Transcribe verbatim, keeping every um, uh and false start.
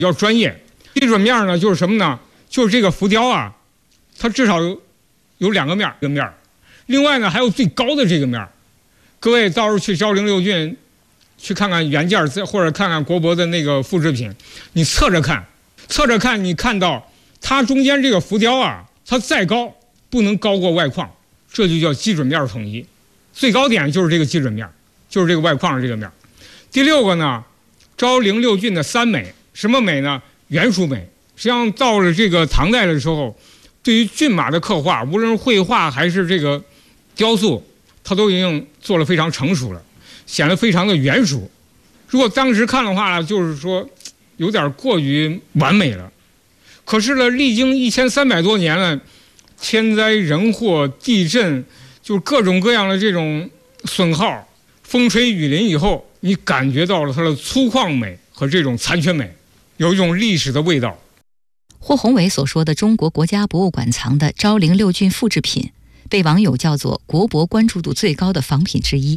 要专业。基准面呢，就是什么呢？就是这个浮雕啊，它至少有有两个面，一个面。另外呢，还有最高的这个面。各位到时候去昭陵六郡，去看看原件，或者看看国博的那个复制品，你侧着看，侧着看，你看到它中间这个浮雕啊，它再高不能高过外框，这就叫基准面统一。最高点就是这个基准面，就是这个外框的这个面。第六个呢，昭陵六郡的三美，什么美呢？原属美。实际上到了这个唐代的时候，对于骏马的刻画，无论是绘画还是这个雕塑，它都已经做了非常成熟了，显得非常的圆熟。如果当时看的话，就是说有点过于完美了。可是呢，历经一千三百多年了，天灾人祸、地震，就是各种各样的这种损耗，风吹雨淋以后，你感觉到了它的粗犷美和这种残缺美，有一种历史的味道。 霍宏伟所说的中国国家博物馆藏的昭陵六郡复制品，被网友叫做国博关注度最高的仿品之一。